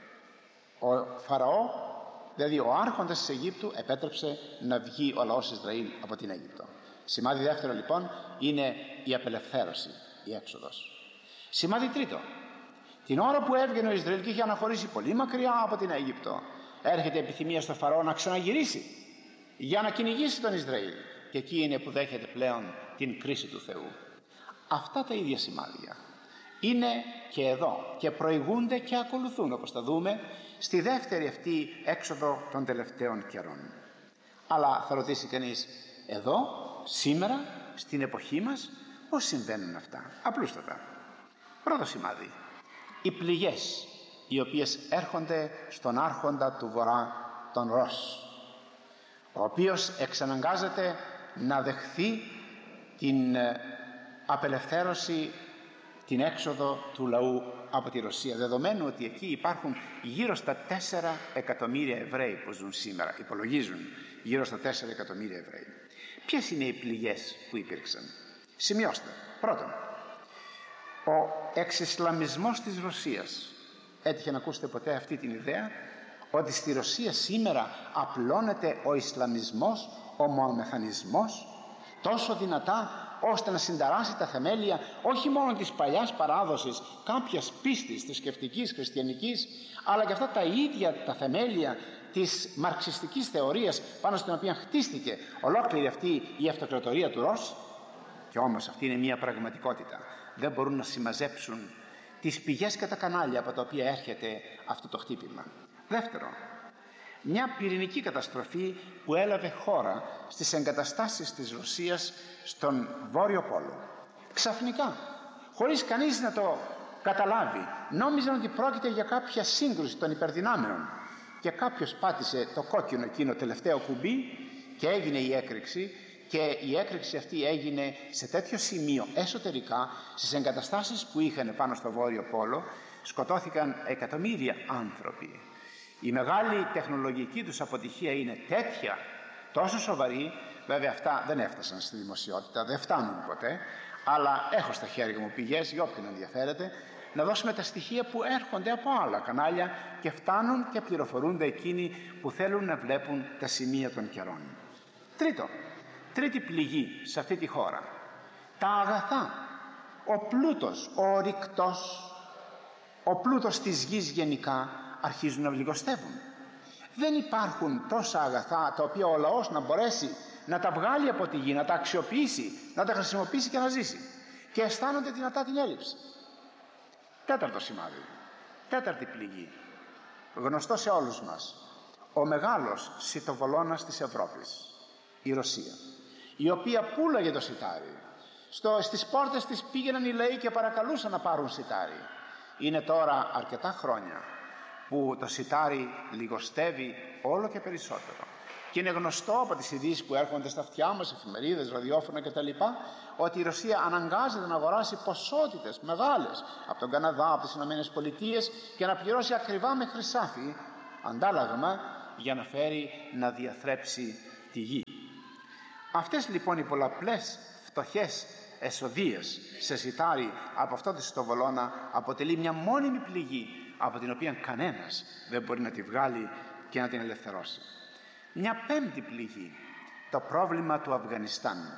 ο Φαραώ, δηλαδή ο άρχοντας της Αιγύπτου, επέτρεψε να βγει ο λαός Ισραήλ από την Αίγυπτο. Σημάδι δεύτερο λοιπόν είναι η απελευθέρωση, η έξοδος. Σημάδι τρίτο, την ώρα που έβγαινε ο Ισραήλ και είχε αναχωρήσει πολύ μακριά από την Αίγυπτο, έρχεται επιθυμία στο Φαραώ να ξαναγυρίσει για να κυνηγήσει τον Ισραήλ, και εκεί είναι που δέχεται πλέον την κρίση του Θεού. Αυτά τα ίδια σημάδια είναι και εδώ και προηγούνται και ακολουθούν, όπως θα δούμε, στη δεύτερη αυτή έξοδο των τελευταίων καιρών. Αλλά θα ρωτήσει κανείς, εδώ, σήμερα, στην εποχή μας, πώς συμβαίνουν αυτά? Απλούστατα. Πρώτο σημάδι, οι πληγές οι οποίες έρχονται στον άρχοντα του Βορρά, τον Ρος, ο οποίος εξαναγκάζεται να δεχθεί την απελευθέρωση, την έξοδο του λαού από τη Ρωσία, δεδομένου ότι εκεί υπάρχουν γύρω στα 4 εκατομμύρια Εβραίοι που ζουν σήμερα, υπολογίζουν γύρω στα 4 εκατομμύρια Εβραίοι. Ποιες είναι οι πληγές που υπήρξαν? Σημειώστε. Πρώτον, ο εξισλαμισμός της Ρωσίας. Έτυχε να ακούσετε ποτέ αυτή την ιδέα, ότι στη Ρωσία σήμερα απλώνεται ο Ισλαμισμός, ο Μωαμεθανισμός, τόσο δυνατά ώστε να συνταράσει τα θεμέλια όχι μόνο της παλιάς παράδοσης κάποιας πίστης θρησκευτικής, χριστιανικής, αλλά και αυτά τα ίδια τα θεμέλια της μαρξιστικής θεωρίας πάνω στην οποία χτίστηκε ολόκληρη αυτή η αυτοκρατορία του Ρος. Και όμως αυτή είναι μια πραγματικότητα. Δεν μπορούν να συμμαζέψουν τις πηγές και τα κανάλια από τα οποία έρχεται αυτό το χτύπημα. Δεύτερο, μια πυρηνική καταστροφή που έλαβε χώρα στις εγκαταστάσεις της Ρωσίας στον Βόρειο Πόλο. Ξαφνικά, χωρίς κανείς να το καταλάβει, νόμιζαν ότι πρόκειται για κάποια σύγκρουση των υπερδυνάμεων, και κάποιος πάτησε το κόκκινο εκείνο τελευταίο κουμπί και έγινε η έκρηξη, και η έκρηξη αυτή έγινε σε τέτοιο σημείο εσωτερικά στις εγκαταστάσεις που είχαν πάνω στο Βόρειο Πόλο. Σκοτώθηκαν εκατομμύρια άνθρωποι. Η μεγάλη τεχνολογική τους αποτυχία είναι τέτοια, τόσο σοβαρή. Βέβαια αυτά δεν έφτασαν στη δημοσιότητα, δεν φτάνουν ποτέ, αλλά έχω στα χέρια μου πηγές, για όποιον ενδιαφέρεται, να δώσουμε τα στοιχεία που έρχονται από άλλα κανάλια και φτάνουν και πληροφορούνται εκείνοι που θέλουν να βλέπουν τα σημεία των καιρών. Τρίτο, τρίτη πληγή σε αυτή τη χώρα. Τα αγαθά, ο πλούτος, ο ορυκτός, ο πλούτος της γης γενικά αρχίζουν να βλιγοστεύουν. Δεν υπάρχουν τόσα αγαθά τα οποία ο λαός να μπορέσει να τα βγάλει από τη γη, να τα αξιοποιήσει, να τα χρησιμοποιήσει και να ζήσει. Και αισθάνονται δυνατά την έλλειψη. Τέταρτο σημάδι, τέταρτη πληγή, γνωστό σε όλους μας, ο μεγάλος σιτοβολώνας της Ευρώπης, η Ρωσία, η οποία πούλαγε το σιτάρι. Στις πόρτες της πήγαιναν οι λαοί και παρακαλούσαν να πάρουν σιτάρι. Είναι τώρα αρκετά χρόνια που το σιτάρι λιγοστεύει όλο και περισσότερο. Και είναι γνωστό από τις ειδήσεις που έρχονται στα αυτιά μας, εφημερίδες, ραδιόφωνα κτλ., ότι η Ρωσία αναγκάζεται να αγοράσει ποσότητες μεγάλες από τον Καναδά, από τις Ηνωμένες Πολιτείες, και να πληρώσει ακριβά με χρυσάφι αντάλλαγμα για να φέρει να διαθρέψει τη γη. Αυτές λοιπόν οι πολλαπλές φτωχές εσοδείες σε σιτάρι από αυτό το σιτοβολώνα αποτελεί μια μόνιμη πληγή από την οποία κανένας δεν μπορεί να τη βγάλει και να την ελευθερώσει. Μια πέμπτη πληγή, το πρόβλημα του Αφγανιστάν.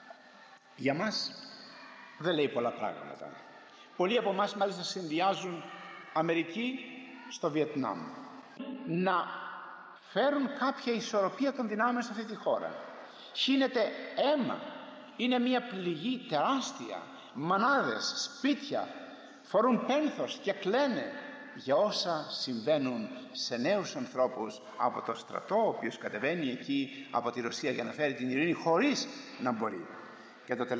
Για μας δεν λέει πολλά πράγματα. Πολλοί από εμάς μάλιστα συνδυάζουν Αμερική στο Βιετνάμ. Να φέρουν κάποια ισορροπία των δυνάμεων σε αυτή τη χώρα. Χύνεται αίμα. Είναι μια πληγή τεράστια. Μανάδες, σπίτια φορούν πένθος και κλαίνε για όσα συμβαίνουν σε νέους ανθρώπους από το στρατό, ο οποίος κατεβαίνει εκεί από τη Ρωσία για να φέρει την ειρήνη χωρίς να μπορεί. Και το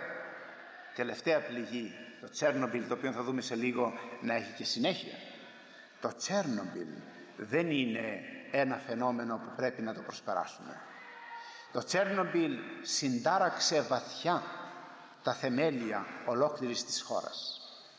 τελευταία πληγή, το Τσέρνομπιλ, το οποίο θα δούμε σε λίγο να έχει και συνέχεια. Το Τσέρνομπιλ δεν είναι ένα φαινόμενο που πρέπει να το προσπεράσουμε. Το Τσέρνομπιλ συντάραξε βαθιά τα θεμέλια ολόκληρης της χώρας.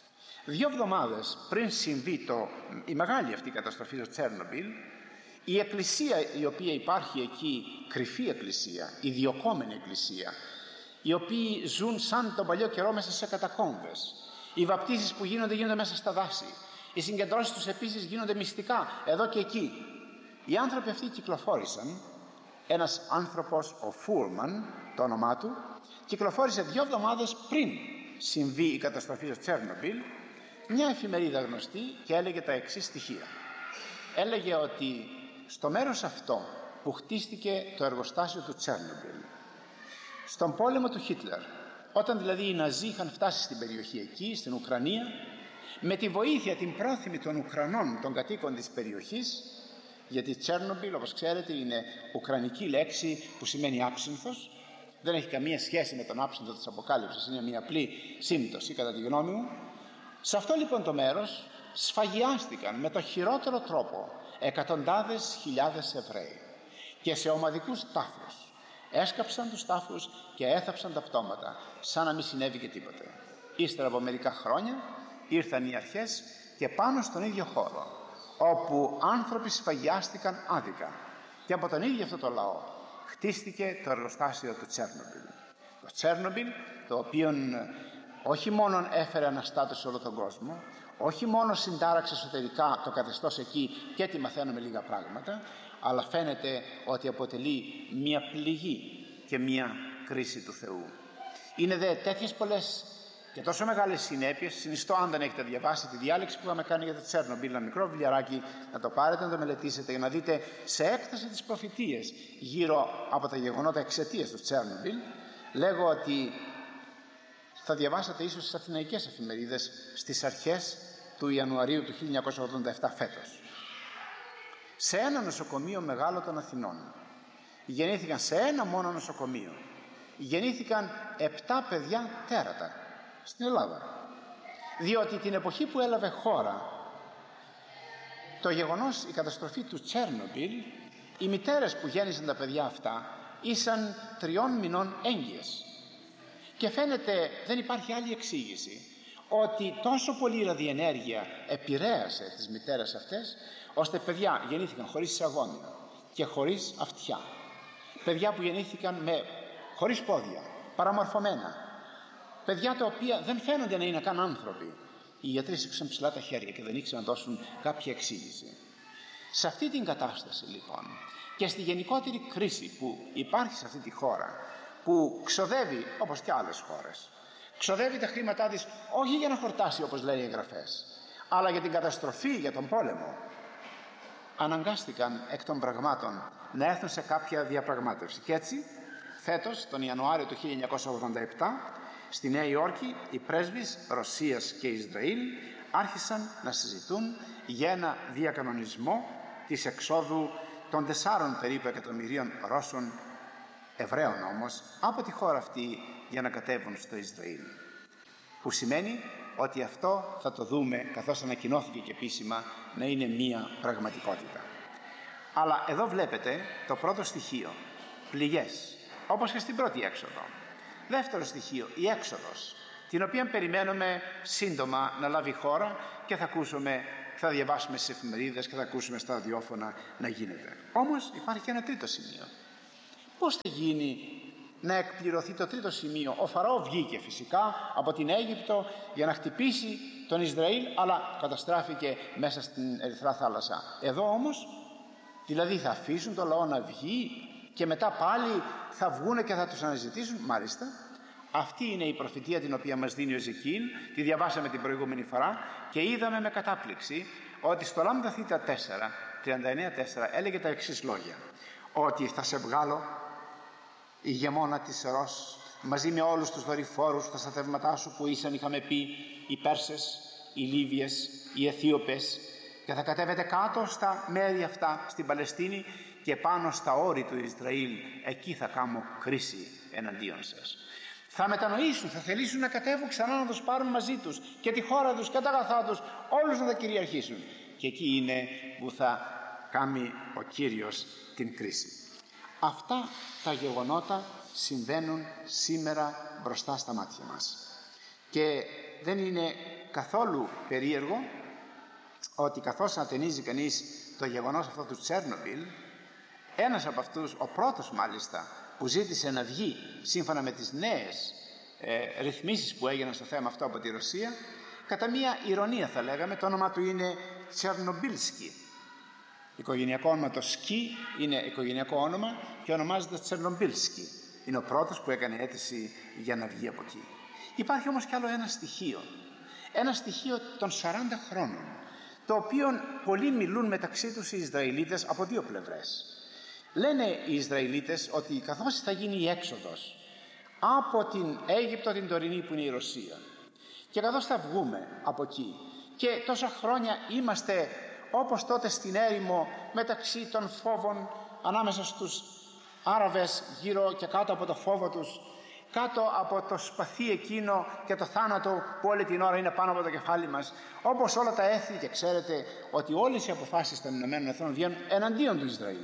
2 εβδομάδες πριν συμβεί η μεγάλη αυτή καταστροφή στο Τσέρνομπιλ, η εκκλησία η οποία υπάρχει εκεί, κρυφή εκκλησία, ιδιοκόμενη εκκλησία, οι οποίοι ζουν σαν τον παλιό καιρό μέσα σε κατακόμβες, οι βαπτίσεις που γίνονται μέσα στα δάση, οι συγκεντρώσεις τους επίσης γίνονται μυστικά εδώ και εκεί. Οι άνθρωποι αυτοί κυκλοφόρησαν, ένας άνθρωπος, ο Φούρμαν το όνομά του, κυκλοφόρησε 2 εβδομάδες πριν συμβεί η καταστροφή στο Τσέρνομπιλ μια εφημερίδα γνωστή και έλεγε τα εξής στοιχεία. Έλεγε ότι στο μέρος αυτό που χτίστηκε το εργοστάσιο του Τσέρνομπιλ, στον πόλεμο του Χίτλερ, όταν δηλαδή οι Ναζί είχαν φτάσει στην περιοχή εκεί, στην Ουκρανία, με τη βοήθεια την πρόθυμη των Ουκρανών, των κατοίκων της περιοχής, γιατί Τσέρνομπιλ, όπως ξέρετε, είναι ουκρανική λέξη που σημαίνει άψυνθος, δεν έχει καμία σχέση με τον άψυνθο της Αποκάλυψης, είναι μια απλή σύμπτωση κατά τη γνώμη μου. Σε αυτό λοιπόν το μέρος σφαγιάστηκαν με το χειρότερο τρόπο εκατοντάδες χιλιάδες Εβραίοι και σε ομαδικούς τάφους. Έσκαψαν τους τάφους και έθαψαν τα πτώματα σαν να μην συνέβη και τίποτε. Ύστερα από μερικά χρόνια ήρθαν οι αρχές και πάνω στον ίδιο χώρο όπου άνθρωποι σφαγιάστηκαν άδικα και από τον ίδιο αυτό το λαό χτίστηκε το εργοστάσιο του Τσέρνομπιλ. Το Τσέρνομπιλ, το οποίο όχι μόνο έφερε αναστάτωση σε όλο τον κόσμο, όχι μόνο συντάραξε εσωτερικά το καθεστώς εκεί και τι μαθαίνουμε λίγα πράγματα, αλλά φαίνεται ότι αποτελεί μια πληγή και μια κρίση του Θεού. Είναι δε τέτοιες πολλές και τόσο μεγάλες συνέπειες. Συνιστώ, αν δεν έχετε διαβάσει τη διάλεξη που είχαμε κάνει για το Τσέρνομπιλ, ένα μικρό βιβλιαράκι, να το πάρετε, να το μελετήσετε για να δείτε σε έκταση τις προφητείες γύρω από τα γεγονότα εξαιτίας του Τσέρνομπιλ. Λέγω ότι θα διαβάσατε ίσως στις αθηναϊκές εφημερίδες στις αρχές του Ιανουαρίου του 1987 φέτος. Σε ένα νοσοκομείο μεγάλο των Αθηνών γεννήθηκαν, σε ένα μόνο νοσοκομείο γεννήθηκαν 7 παιδιά τέρατα στην Ελλάδα, διότι την εποχή που έλαβε χώρα το γεγονός, η καταστροφή του Τσέρνομπιλ, οι μητέρες που γέννησαν τα παιδιά αυτά ήσαν 3 μηνών έγκυες και φαίνεται δεν υπάρχει άλλη εξήγηση ότι τόσο πολύ η ραδιενέργεια επηρέασε τις μητέρες αυτές, ώστε παιδιά γεννήθηκαν χωρίς εισαγόνια και χωρίς αυτιά, παιδιά που γεννήθηκαν χωρίς πόδια, παραμορφωμένα, παιδιά τα οποία δεν φαίνονται να είναι καν άνθρωποι. Οι γιατροί σήκωσαν ψηλά τα χέρια και δεν ήξεραν να δώσουν κάποια εξήγηση. Σε αυτή την κατάσταση λοιπόν και στη γενικότερη κρίση που υπάρχει σε αυτή τη χώρα, που ξοδεύει όπως και άλλες χώρες, ξοδεύει τα χρήματά της όχι για να χορτάσει όπως λένε οι εγγραφές, αλλά για την καταστροφή, για τον πόλεμο, αναγκάστηκαν εκ των πραγμάτων να έρθουν σε κάποια διαπραγμάτευση. Και έτσι φέτος, τον Ιανουάριο του 1987, στη Νέα Υόρκη, οι πρέσβεις Ρωσίας και Ισραήλ άρχισαν να συζητούν για ένα διακανονισμό της εξόδου των 4 περίπου εκατομμυρίων Ρώσων, Εβραίων όμως, από τη χώρα αυτή για να κατέβουν στο Ισραήλ. Που σημαίνει ότι αυτό θα το δούμε, καθώς ανακοινώθηκε και επίσημα, να είναι μία πραγματικότητα. Αλλά εδώ βλέπετε το πρώτο στοιχείο, πληγές, όπως και στην πρώτη έξοδο. Δεύτερο στοιχείο, η έξοδος, την οποία περιμένουμε σύντομα να λάβει χώρα και θα ακούσουμε, θα διαβάσουμε στις εφημερίδες και θα ακούσουμε στα ραδιόφωνα να γίνεται. Όμως υπάρχει και ένα τρίτο σημείο. Πώς θα γίνει να εκπληρωθεί το τρίτο σημείο? Ο Φαραώ βγήκε φυσικά από την Αίγυπτο για να χτυπήσει τον Ισραήλ, αλλά καταστράφηκε μέσα στην Ερυθρά θάλασσα. Εδώ όμως Δηλαδή θα αφήσουν το λαό να βγει και μετά πάλι θα βγούνε και θα τους αναζητήσουν? Μάλιστα. Αυτή είναι η προφητεία την οποία μας δίνει ο Εζεκίηλ, τη διαβάσαμε την προηγούμενη φορά και είδαμε με κατάπληξη ότι στο Λάμδα Θήτα 4, 39-4 έλεγε τα εξής λόγια, ότι θα σε βγάλω ηγεμόνα της Ρος μαζί με όλους τους δορυφόρους, τα στρατεύματά σου που ήσαν, είχαμε πει, οι Πέρσες, οι Λίβιες, οι Αιθίωπες, και θα κατέβετε κάτω στα μέρη αυτά στην Παλαιστίνη και πάνω στα όρη του Ισραήλ, εκεί θα κάνω κρίση εναντίον σας. Θα μετανοήσουν, θα θελήσουν να κατέβουν ξανά να τους πάρουν μαζί τους και τη χώρα τους και τα αγαθά τους, όλους να τα κυριαρχήσουν. Και εκεί είναι που θα κάνει ο Κύριος την κρίση. Αυτά τα γεγονότα συμβαίνουν σήμερα μπροστά στα μάτια μας. Και δεν είναι καθόλου περίεργο ότι καθώς ανατενίζει κανείς το γεγονός αυτό του Τσέρνομπιλ, ένας από αυτούς, ο πρώτος μάλιστα, που ζήτησε να βγει σύμφωνα με τις νέες ρυθμίσεις που έγιναν στο θέμα αυτό από τη Ρωσία, κατά μία ηρωνία θα λέγαμε, το όνομα του είναι Τσερνομπίλσκι. Οικογενειακό όνομα το Σκι είναι οικογενειακό όνομα και ονομάζεται Τσερνομπίλσκι. Είναι ο πρώτος που έκανε αίτηση για να βγει από εκεί. Υπάρχει όμως κι άλλο ένα στοιχείο των 40 χρόνων, το οποίο πολλοί μιλούν μεταξύ τους οι Ισραηλίτες από δύο πλευρές. Λένε οι Ισραηλίτες ότι καθώς θα γίνει η έξοδος από την Αίγυπτο την τωρινή που είναι η Ρωσία και καθώς θα βγούμε από εκεί και τόσα χρόνια είμαστε όπως τότε στην έρημο μεταξύ των φόβων ανάμεσα στους Άραβες γύρω και κάτω από το φόβο τους, κάτω από το σπαθί εκείνο και το θάνατο που όλη την ώρα είναι πάνω από το κεφάλι μας, όπως όλα τα έθνη, και ξέρετε ότι όλες οι αποφάσεις των Ηνωμένων Εθνών βγαίνουν εναντίον του Ισραήλ.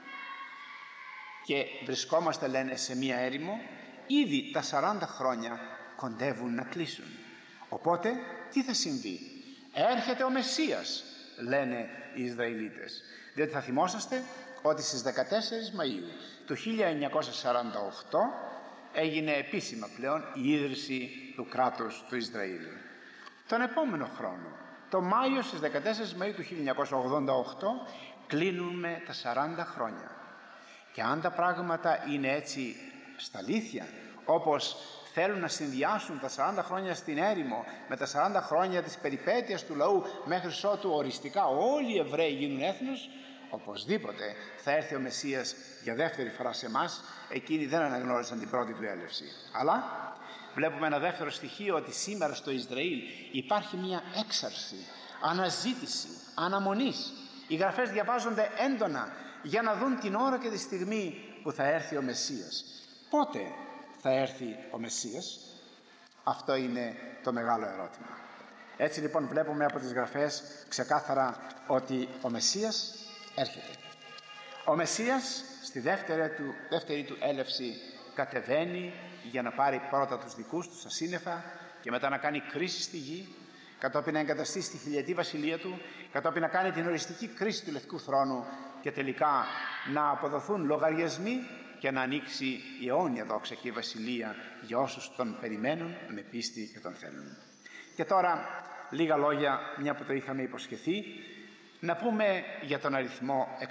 Και βρισκόμαστε, λένε, σε μία έρημο, ήδη τα 40 χρόνια κοντεύουν να κλείσουν. Οπότε τι θα συμβεί? Έρχεται ο Μεσσίας, λένε οι Ισραηλίτες. Διότι θα θυμόσαστε ότι στις 14 Μαΐου του 1948 έγινε επίσημα πλέον η ίδρυση του κράτους του Ισραήλ. Τον επόμενο χρόνο, το Μάιο, στις 14 Μαΐου του 1988, κλείνουμε τα 40 χρόνια. Και αν τα πράγματα είναι έτσι στα αλήθεια, όπως θέλουν να συνδυάσουν τα 40 χρόνια στην έρημο με τα 40 χρόνια της περιπέτειας του λαού μέχρι ότου οριστικά όλοι οι Εβραίοι γίνουν έθνος, οπωσδήποτε θα έρθει ο Μεσσίας για δεύτερη φορά σε εμάς. Εκείνοι δεν αναγνώρισαν την πρώτη του έλευση. Αλλά βλέπουμε ένα δεύτερο στοιχείο, ότι σήμερα στο Ισραήλ υπάρχει μια έξαρση, αναζήτηση, αναμονής. Οι γραφές διαβάζονται έντονα για να δουν την ώρα και τη στιγμή που θα έρθει ο Μεσσίας. Πότε θα έρθει ο Μεσσίας? Αυτό είναι το μεγάλο ερώτημα. Έτσι λοιπόν βλέπουμε από τις γραφές ξεκάθαρα ότι ο Μεσσίας έρχεται. Ο Μεσσίας στη δεύτερη του έλευση κατεβαίνει για να πάρει πρώτα τους δικούς του στα σύννεφα και μετά να κάνει κρίση στη γη, κατόπιν να εγκαταστήσει τη χιλιετή βασιλεία του, κατόπιν να κάνει την οριστική κρίση του Λευκού Θρόνου και τελικά να αποδοθούν λογαριασμοί και να ανοίξει η αιώνια δόξα και η βασιλεία για όσους τον περιμένουν με πίστη και τον θέλουν. Και τώρα λίγα λόγια, μια που το είχαμε υποσχεθεί, να πούμε για τον αριθμό 666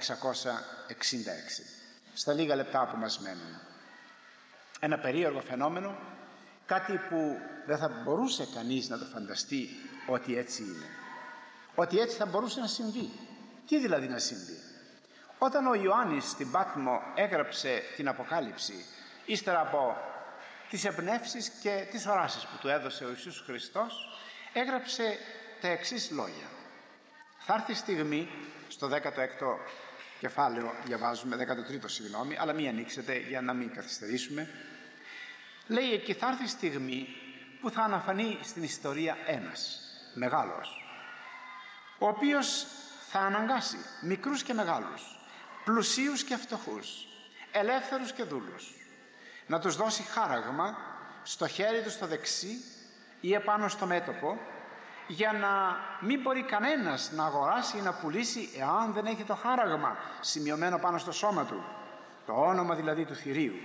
στα λίγα λεπτά που μας μένουν. Ένα περίεργο φαινόμενο, κάτι που δεν θα μπορούσε κανείς να το φανταστεί ότι έτσι είναι, ότι έτσι θα μπορούσε να συμβεί. Τι δηλαδή να συμβεί? Όταν ο Ιωάννης στην Πάτμο έγραψε την Αποκάλυψη, ύστερα από τις εμπνεύσεις και τις οράσεις που του έδωσε ο Ιησούς Χριστός, έγραψε τα εξής λόγια. Θα έρθει στιγμή, στο 16ο κεφάλαιο διαβάζουμε, 13ο συγγνώμη, αλλά μην ανοίξετε για να μην καθυστερήσουμε. Λέει εκεί, θα έρθει στιγμή που θα αναφανεί στην ιστορία ένας μεγάλος, ο οποίος θα αναγκάσει μικρούς και μεγάλους, πλουσίους και φτωχούς, ελεύθερους και δούλους, να τους δώσει χάραγμα στο χέρι του στο δεξί ή επάνω στο μέτωπο, για να μην μπορεί κανένας να αγοράσει ή να πουλήσει εάν δεν έχει το χάραγμα σημειωμένο πάνω στο σώμα του, το όνομα δηλαδή του θηρίου.